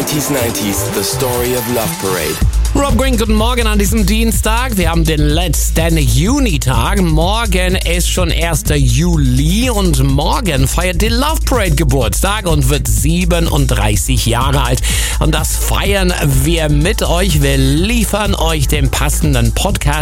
80s, 90s, The Story of Love Parade. Rob Green, guten Morgen an diesem Dienstag. Wir haben den letzten Junitag. Morgen ist schon 1. Juli und morgen feiert die Love Parade Geburtstag und wird 37 Jahre alt. Und das feiern wir mit euch. Wir liefern euch den passenden Podcast